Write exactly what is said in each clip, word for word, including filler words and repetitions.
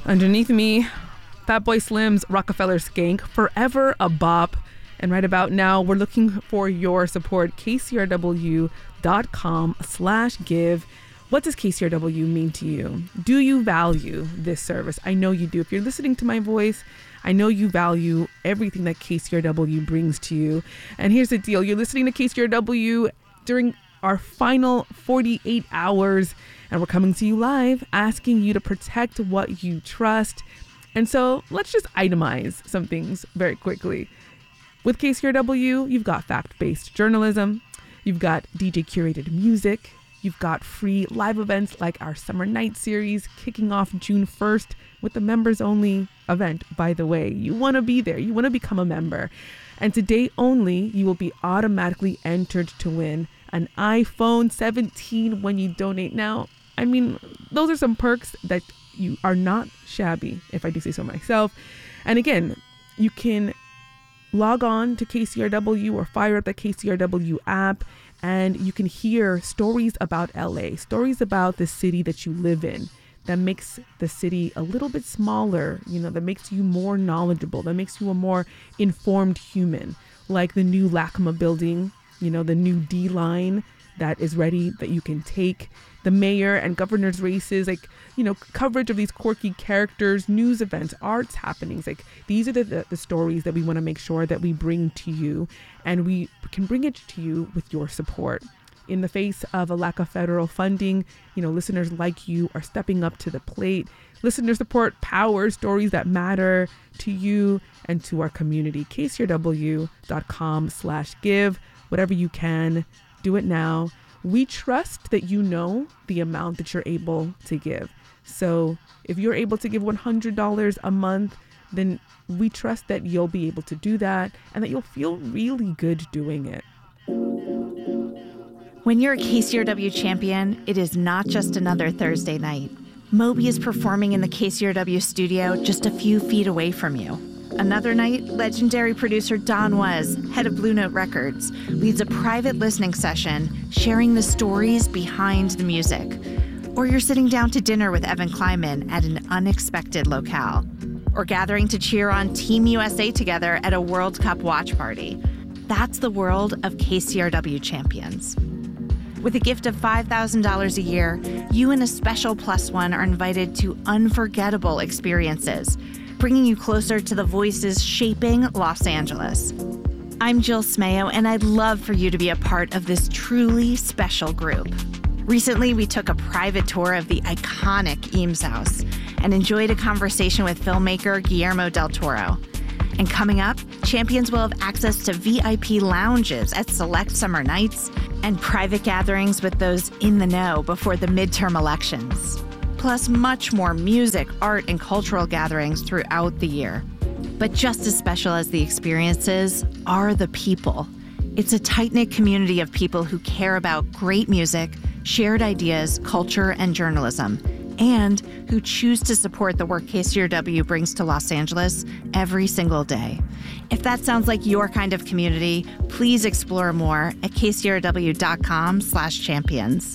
Underneath me, Fatboy Slim's Rockefeller Skank, Forever a Bop. And right about now, we're looking for your support. K C R W dot com slash give. What does K C R W mean to you? Do you value this service? I know you do. If you're listening to my voice, I know you value everything that K C R W brings to you. And here's the deal. You're listening to K C R W during our final forty-eight hours, and we're coming to you live, asking you to protect what you trust. And so let's just itemize some things very quickly. With K C R W, you've got fact-based journalism, you've got D J curated music, you've got free live events like our Summer Night series kicking off June first with the members-only event, by the way. You want to be there. You want to become a member. And today only, you will be automatically entered to win an iPhone seventeen when you donate now. I mean, those are some perks that you are not shabby, if I do say so myself. And again, you can log on to K C R W or fire up the K C R W app, and you can hear stories about L A, stories about the city that you live in that makes the city a little bit smaller, you know, that makes you more knowledgeable, that makes you a more informed human, like the new LACMA building, you know, the new D line that is ready that you can take, the mayor and governor's races, like, you know, coverage of these quirky characters, news events, arts happenings. Like, these are the, the, the stories that we want to make sure that we bring to you, and we can bring it to you with your support. In the face of a lack of federal funding, you know, listeners like you are stepping up to the plate. Listener support powers stories that matter to you and to our community. K C R W dot com slash give. Whatever you can, do it now. We trust that you know the amount that you're able to give. So if you're able to give one hundred dollars a month, then we trust that you'll be able to do that and that you'll feel really good doing it. When you're a K C R W champion, it is not just another Thursday night. Moby is performing in the K C R W studio just a few feet away from you. Another night, legendary producer Don Was, head of Blue Note Records, leads a private listening session sharing the stories behind the music. Or you're sitting down to dinner with Evan Kleiman at an unexpected locale. Or gathering to cheer on Team U S A together at a World Cup watch party. That's the world of K C R W champions. With a gift of five thousand dollars a year, you and a special plus one are invited to unforgettable experiences, bringing you closer to the voices shaping Los Angeles. I'm Jill Smayo, and I'd love for you to be a part of this truly special group. Recently, we took a private tour of the iconic Eames House and enjoyed a conversation with filmmaker Guillermo del Toro. And coming up, champions will have access to V I P lounges at select summer nights and private gatherings with those in the know before the midterm elections. Plus much more music, art, and cultural gatherings throughout the year. But just as special as the experiences are the people. It's a tight-knit community of people who care about great music, shared ideas, culture, and journalism, and who choose to support the work K C R W brings to Los Angeles every single day. If that sounds like your kind of community, please explore more at K C R W dot com slash champions.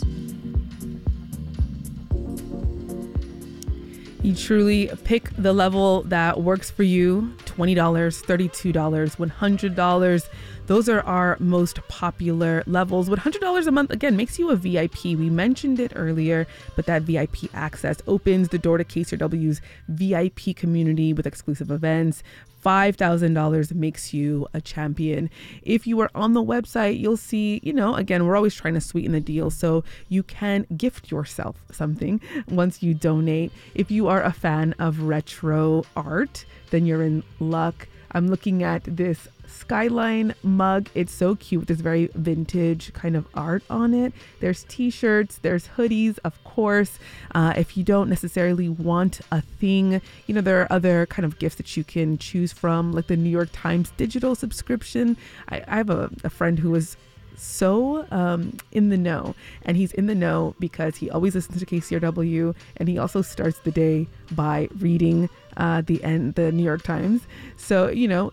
You truly pick the level that works for you. twenty dollars, thirty-two dollars, one hundred dollars. Those are our most popular levels. one hundred dollars a month, again, makes you a V I P. We mentioned it earlier, but that V I P access opens the door to K C R W's V I P community with exclusive events. five thousand dollars makes you a champion. If you are on the website, you'll see, you know, again, we're always trying to sweeten the deal, so you can gift yourself something once you donate. If you are a fan of retro art, then you're in luck. I'm looking at this Skyline mug. It's so cute. There's very vintage kind of art on it. There's t-shirts, there's hoodies, of course. Uh, if you don't necessarily want a thing, you know, there are other kind of gifts that you can choose from, like the New York Times digital subscription. I, I have a, a friend who is so um, in the know, and he's in the know because he always listens to K C R W, and he also starts the day by reading uh, the end, the New York Times. So, you know,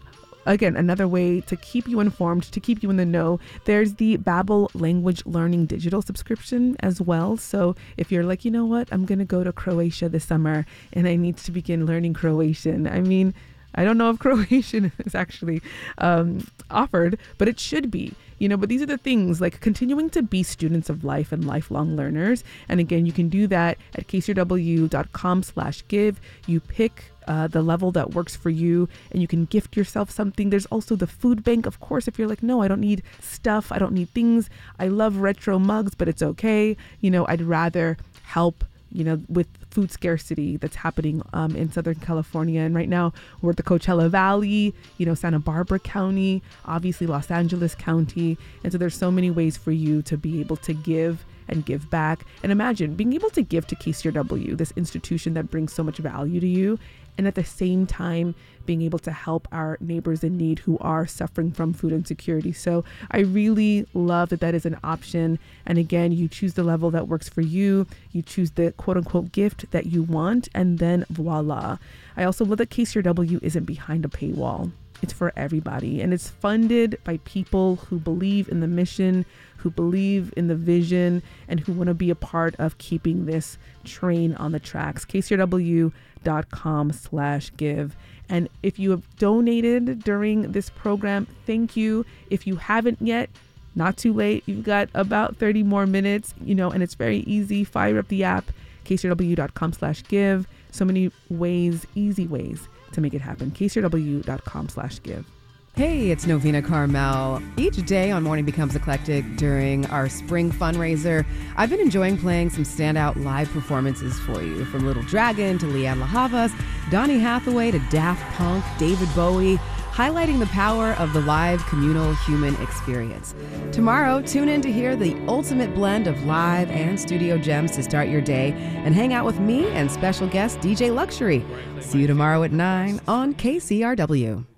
again, another way to keep you informed, to keep you in the know, there's the Babbel language learning digital subscription as well. So if you're like, you know what, I'm going to go to Croatia this summer and I need to begin learning Croatian. I mean, I don't know if Croatian is actually um, offered, but it should be. You know, but these are the things, like continuing to be students of life and lifelong learners. And again, you can do that at k c r w dot com slash give. You pick uh, the level that works for you and you can gift yourself something. There's also the food bank. Of course, if you're like, no, I don't need stuff. I don't need things. I love retro mugs, but it's okay. You know, I'd rather help, you know, with food scarcity that's happening um, in Southern California. And right now we're at the Coachella Valley, you know, Santa Barbara County, obviously Los Angeles County. And so there's so many ways for you to be able to give and give back. And imagine being able to give to K C R W, this institution that brings so much value to you, and at the same time being able to help our neighbors in need who are suffering from food insecurity. So I really love that that is an option. And again, you choose the level that works for you. You choose the quote unquote gift that you want, and then voila. I also love that K C R W isn't behind a paywall. It's for everybody, and it's funded by people who believe in the mission, who believe in the vision, and who want to be a part of keeping this train on the tracks. k c r w dot com slash give. And if you have donated during this program, thank you. If you haven't yet, not too late. You've got about thirty more minutes, you know, and it's very easy. Fire up the app, k c r w dot com slash give. So many ways, easy ways to make it happen. k c r w dot com slash give. Hey, it's Novena Carmel. Each day on Morning Becomes Eclectic during our spring fundraiser, I've been enjoying playing some standout live performances for you, from Little Dragon to Leanne La Havas, Donny Hathaway to Daft Punk, David Bowie, highlighting the power of the live communal human experience. Tomorrow, tune in to hear the ultimate blend of live and studio gems to start your day and hang out with me and special guest D J Luxury. See you tomorrow at nine on K C R W.